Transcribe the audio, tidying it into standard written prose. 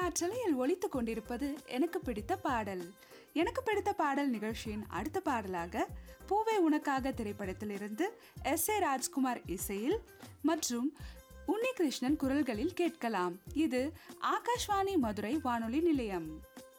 காற்றலையில் ஒலித்துக் கொண்டிருப்பது எனக்கு பிடித்த பாடல். எனக்கு பிடித்த பாடல் நிகழ்ச்சியின் அடுத்த பாடலாக பூவே உனக்காக திரைப்படத்திலிருந்து S.A. ராஜ்குமார் இசையில் மற்றும் உன்னிகிருஷ்ணன் குரல்களில் கேட்கலாம். இது ஆகாஷ்வாணி மதுரை வானொலி நிலையம்.